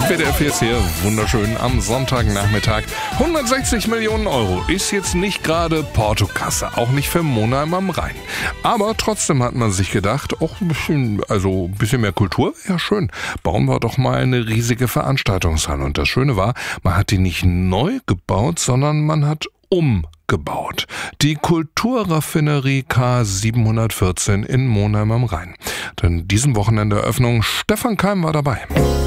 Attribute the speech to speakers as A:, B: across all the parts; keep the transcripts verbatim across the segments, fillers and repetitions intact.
A: W D R vier ist hier, wunderschön am Sonntagnachmittag. hundertsechzig Millionen Euro ist jetzt nicht gerade Portokasse, auch nicht für Monheim am Rhein. Aber trotzdem hat man sich gedacht, auch ein bisschen, also ein bisschen mehr Kultur, ja schön, bauen wir doch mal eine riesige Veranstaltungshalle. Und das Schöne war, man hat die nicht neu gebaut, sondern man hat umgebaut. Die Kulturraffinerie K siebenhundertvierzehn in Monheim am Rhein. Denn diesem Wochenende Eröffnung, Stefan Keim war dabei.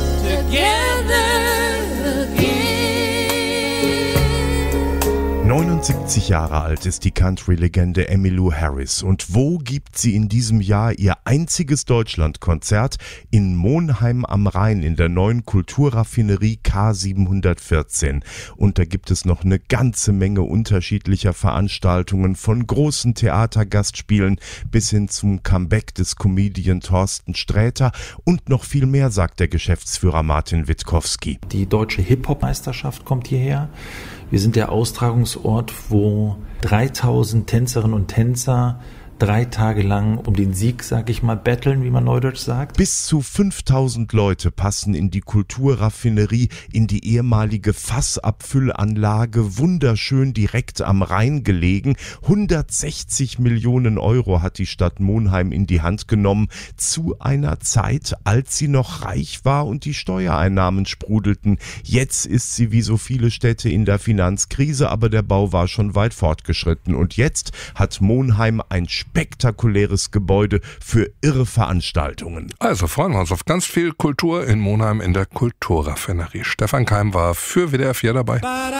B: neunundsiebzig Jahre alt ist die Country-Legende Emmylou Harris. Und wo gibt sie in diesem Jahr ihr einziges Deutschlandkonzert? In Monheim am Rhein in der neuen Kulturraffinerie K siebenhundertvierzehn. Und da gibt es noch eine ganze Menge unterschiedlicher Veranstaltungen, von großen Theatergastspielen bis hin zum Comeback des Comedian Thorsten Sträter und noch viel mehr, sagt der Geschäftsführer Martin Witkowski.
C: Die deutsche Hip-Hop-Meisterschaft kommt hierher. Wir sind der Austragungsort, wo dreitausend Tänzerinnen und Tänzer drei Tage lang um den Sieg, sag ich mal, battlen, wie man neudeutsch sagt.
B: Bis zu fünftausend Leute passen in die Kulturraffinerie, in die ehemalige Fassabfüllanlage, wunderschön direkt am Rhein gelegen. hundertsechzig Millionen Euro hat die Stadt Monheim in die Hand genommen, zu einer Zeit, als sie noch reich war und die Steuereinnahmen sprudelten. Jetzt ist sie wie so viele Städte in der Finanzkrise, aber der Bau war schon weit fortgeschritten. Und jetzt hat Monheim ein spektakuläres Gebäude für irre Veranstaltungen.
A: Also freuen wir uns auf ganz viel Kultur in Monheim in der Kulturraffinerie. Stefan Keim war für W D R vier dabei.